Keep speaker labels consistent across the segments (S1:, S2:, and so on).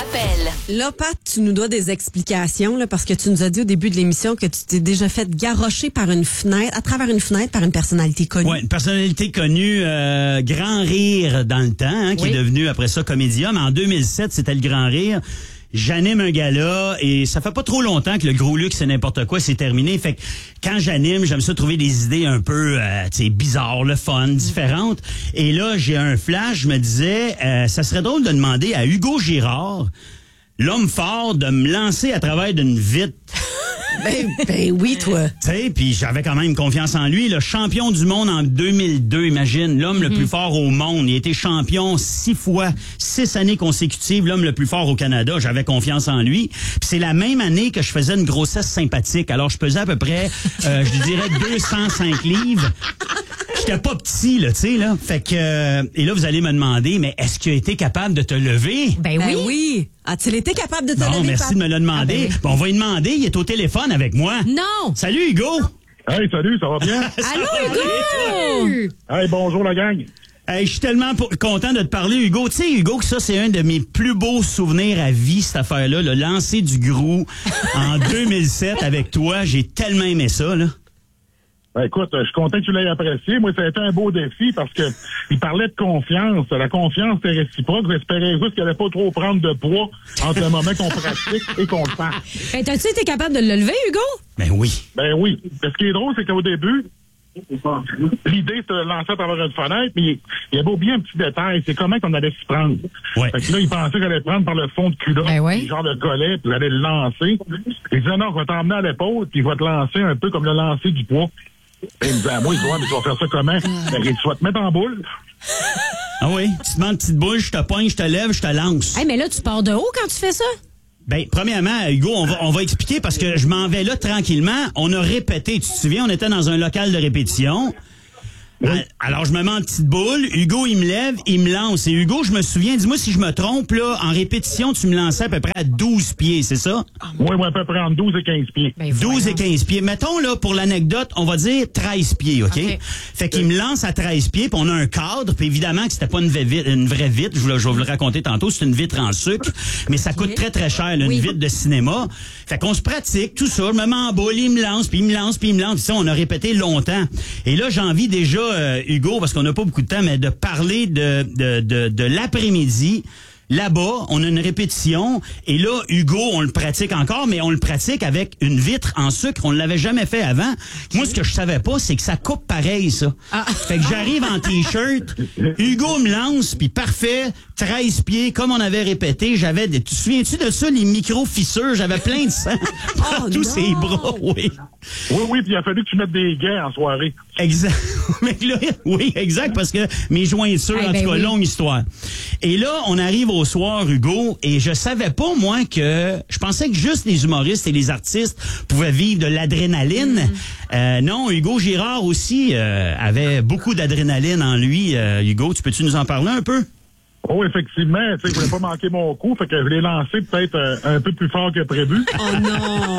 S1: rappelle.
S2: Là, Pat, tu nous dois des explications, là, parce que tu nous as dit au début de l'émission que tu t'es déjà fait garrocher par une fenêtre, à travers une fenêtre, par une personnalité connue.
S3: Oui, une personnalité connue, Grand Rire dans le temps, qui est devenu après ça Comédia, mais en 2007, c'était le Grand Rire. J'anime un gala et ça fait pas trop longtemps que le gros luxe c'est n'importe quoi, c'est terminé. Fait que quand j'anime, j'aime ça trouver des idées un peu bizarres, le fun, différentes. Et là, j'ai un flash, je me disais, ça serait drôle de demander à Hugo Girard, l'homme fort, de me lancer à travers d'une vitre.
S2: Ben oui, toi.
S3: Tu sais, puis j'avais quand même confiance en lui. Le champion du monde en 2002, imagine, l'homme le plus fort au monde. Il a été champion 6 fois, 6 années consécutives, l'homme le plus fort au Canada. J'avais confiance en lui. Puis c'est la même année que je faisais une grossesse sympathique. Alors, je pesais à peu près, je dirais, 205 livres. J'étais pas petit, là, tu sais, là. Fait que, et là, vous allez me demander, mais est-ce qu'il a été capable de te lever?
S2: Ben oui. As-tu été capable de te lever?
S3: Non, merci
S2: Pat?
S3: de me le demander.
S2: Ben oui.
S3: Bon, on va lui demander, il est au téléphone avec moi.
S2: Non!
S3: Salut, Hugo!
S4: Hey, salut, ça va bien?
S2: Allô, Hugo!
S4: Hey, bonjour la gang.
S3: Hey, je suis tellement content de te parler, Hugo. Tu sais, Hugo, que ça, c'est un de mes plus beaux souvenirs à vie, cette affaire-là. Le lancer du Grou en 2007 avec toi. J'ai tellement aimé ça, là.
S4: Ben, écoute, je suis content que tu l'aies apprécié. Moi, ça a été un beau défi parce que il parlait de confiance. La confiance est réciproque. J'espérais juste qu'elle allait pas trop prendre de poids entre le moment qu'on pratique et qu'on le fait.
S2: Ben, t'as-tu été capable de le lever, Hugo?
S3: Ben oui.
S4: Ben oui. Ce qui est drôle, c'est qu'au début, l'idée, c'était de lancer à travers une fenêtre, mais il y avait oublié un petit détail. C'est comment qu'on allait s'y prendre.
S3: Ouais.
S4: Fait que là, il pensait qu'il allait prendre par le fond de culotte,
S2: Ben ouais.
S4: genre de collet, puis il allait le lancer. Il disait, non, je vais t'emmener à l'épaule, puis il va te lancer un peu comme le lancer du poids. Et il me disait, à moi, il dit, ouais, mais tu vas faire ça comment? Ben, tu vas te mettre en boule.
S3: Ah oui? Tu te demandes une petite boule, je te poigne, je te lève, je te lance.
S2: Hey, mais là, tu pars de haut quand tu fais ça?
S3: Ben, premièrement, Hugo, on va expliquer parce que je m'en vais là tranquillement. On a répété, tu te souviens, on était dans un local de répétition. Alors, je me mets en petite boule. Hugo, il me lève, il me lance. Et Hugo, je me souviens, dis-moi si je me trompe, là, en répétition, tu me lançais à peu près à 12 pieds, c'est ça?
S4: Oui, à peu près entre 12 et 15 pieds.
S2: Ben,
S3: 12 et 15 pieds. Mettons, là, pour l'anecdote, on va dire 13 pieds, OK? Fait qu'il me lance à 13 pieds, puis on a un cadre, puis évidemment que c'était pas une vraie vitre, je vais vous le raconter tantôt, c'est une vitre en sucre, mais ça coûte très, très cher, là, une vitre de cinéma. Fait qu'on se pratique, tout ça, je me mets en boule, il me lance, puis il me lance, puis il me lance, puis ça, on a répété longtemps. Et là, j'ai envie déjà, Hugo, parce qu'on n'a pas beaucoup de temps, mais de parler de l'après-midi. Là-bas, on a une répétition et là, Hugo, on le pratique encore, mais on le pratique avec une vitre en sucre. On ne l'avait jamais fait avant. Moi, ce que je savais pas, c'est que ça coupe pareil, ça. Fait que j'arrive en T-shirt, Hugo me lance, puis parfait, 13 pieds, comme on avait répété. J'avais tu te souviens-tu de ça, les micro-fissures? J'avais plein de sang dans tous ses bras, oui.
S4: Oui, puis il a fallu que tu mettes des gants en soirée.
S3: Exact. Mais là, oui, exact, parce que mes jointures, en tout cas, longue histoire. Et là, on arrive au soir, Hugo, et je savais pas, moi, je pensais que juste les humoristes et les artistes pouvaient vivre de l'adrénaline. Non, Hugo Girard aussi avait beaucoup d'adrénaline en lui. Hugo, tu peux-tu nous en parler un peu?
S4: Oh, effectivement, tu sais, je voulais pas manquer mon coup, fait que je l'ai lancé peut-être un peu plus fort que prévu.
S2: Oh non!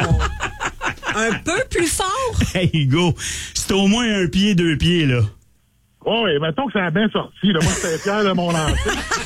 S2: Un peu plus fort?
S3: Hey, Hugo, c'est au moins 1 pied, 2 pieds, là.
S4: Oh, et mettons que ça a bien sorti. Là. Moi, j'étais fier de mon lancer.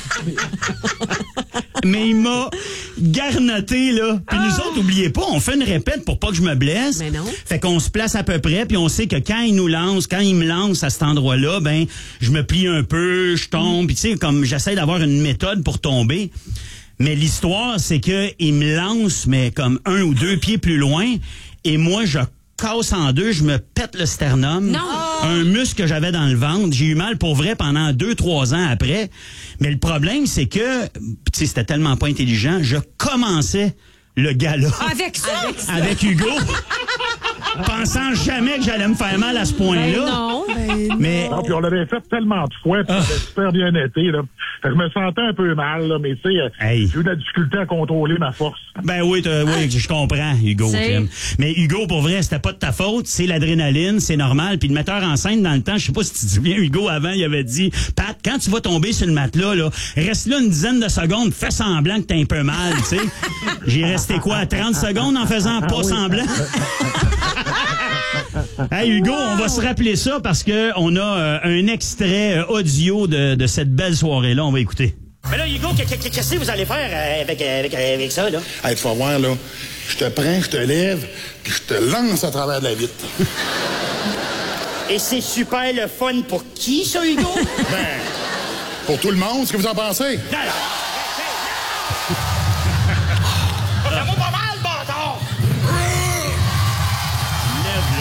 S3: Mais il m'a garnoté, là. Puis nous autres, oubliez pas, on fait une répète pour pas que je me blesse.
S2: Mais non.
S3: Fait qu'on se place à peu près, puis on sait que quand il nous lance, quand il me lance à cet endroit-là, ben, je me plie un peu, je tombe, puis tu sais, comme j'essaie d'avoir une méthode pour tomber. Mais l'histoire, c'est que il me lance, mais comme 1 ou 2 pieds plus loin, et moi, je casse en deux, je me pète le sternum.
S2: Non!
S3: Un muscle que j'avais dans le ventre. J'ai eu mal pour vrai pendant 2-3 ans après. Mais le problème, c'est que, tu sais, c'était tellement pas intelligent, je commençais le gala.
S2: Avec ça?
S3: Avec Hugo. Pensant jamais que j'allais me faire mal à ce point-là.
S2: Non.
S3: Mais
S4: Non, puis on l'avait fait tellement de fois, puis ça avait super bien été. Là. Fait que je me sentais un peu mal, là, mais tu sais,
S3: Hey.
S4: j'ai eu de la difficulté à contrôler ma force.
S3: ben oui, je comprends, Hugo. Tim. Mais Hugo, pour vrai, c'était pas de ta faute. C'est l'adrénaline, c'est normal. Puis le metteur en scène, dans le temps, je sais pas si tu te souviens, Hugo, avant, il avait dit, Pat, quand tu vas tomber sur le matelas, là, reste là une dizaine de secondes, fais semblant que t'as un peu mal, tu sais. J'ai resté quoi, 30 secondes en faisant pas semblant? Hey Hugo, on va se rappeler ça parce que on a un extrait audio de cette belle soirée-là. On va écouter. Mais là, Hugo, qu'est-ce que vous allez faire avec ça, là?
S1: Hey, tu vas voir, là. Je te prends, je te lève, puis je te lance à travers de la vitre.
S3: Et c'est super le fun pour qui, ça, Hugo?
S1: Ben, pour tout le monde, ce que vous en pensez?
S3: Non! Fais-moi pas mal, bâtard! Lève,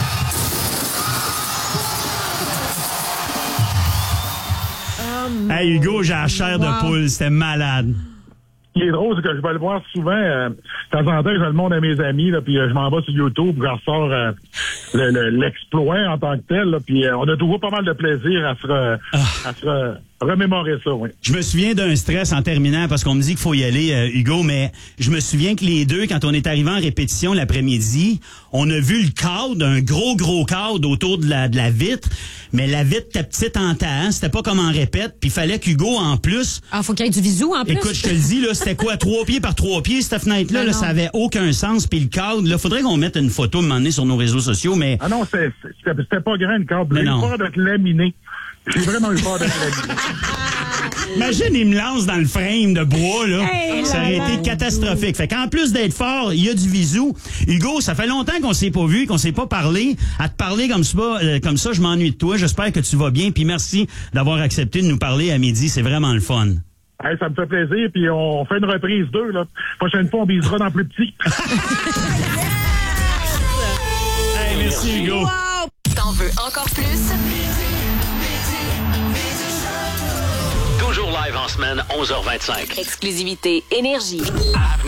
S3: là. Hey, Hugo, j'ai la chair de poule. C'était malade.
S4: Ce qui est drôle, c'est que je vais le voir souvent. De temps en temps, je le montre à mes amis, là, puis je m'en vais sur YouTube, je ressors l'exploit en tant que tel, là, puis on a toujours pas mal de plaisir à se remémorer ça, oui.
S3: Je me souviens d'un stress en terminant parce qu'on me dit qu'il faut y aller, Hugo, mais je me souviens que les deux, quand on est arrivé en répétition l'après-midi, on a vu le cadre, un gros cadre autour de la vitre, mais la vitre était petite en temps, c'était pas comme en répète, puis il fallait qu'Hugo, en plus...
S5: Ah, faut qu'il y ait du visou, en plus.
S3: Écoute, je te le dis, là, c'était quoi, 3 pieds par 3 pieds, cette fenêtre-là, là, ça avait aucun sens, puis le cadre, là, faudrait qu'on mette une photo, à un moment donné, sur nos réseaux sociaux, mais...
S4: Ah non, c'était pas grand, le cadre. J'ai eu peur d'être laminé. J'ai vraiment eu peur d'être laminé.
S3: Imagine, il me lance dans le frame de bois, là. Hey, ça aurait été catastrophique. Fait qu'en plus d'être fort, il y a du visou. Hugo, ça fait longtemps qu'on s'est pas vu, qu'on s'est pas parlé. À te parler comme ça, je m'ennuie de toi. J'espère que tu vas bien. Puis merci d'avoir accepté de nous parler à midi. C'est vraiment le fun.
S4: Hey, ça me fait plaisir. Puis on fait une reprise 2, là. Prochaine fois, on bisera dans plus petit.
S3: Hey, merci, Hugo.
S6: Wow. T'en veux encore plus?
S7: Toujours live en semaine, 11h25.
S6: Exclusivité Énergie.